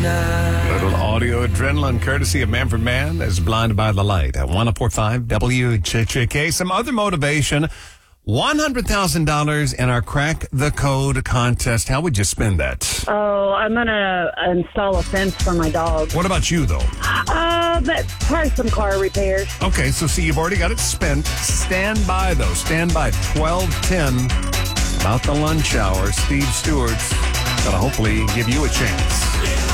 Little audio adrenaline courtesy of Manfred Mann as Blinded by the Light at 104.5 WHHK. Some other motivation. $100,000 in our Crack the Code contest. How would you spend that? Oh, I'm going to install a fence for my dog. What about you, though? Probably some car repairs. Okay, so see, you've already got it spent. Stand by, though. Stand by. 12:10, about the lunch hour. Steve Stewart's going to hopefully give you a chance.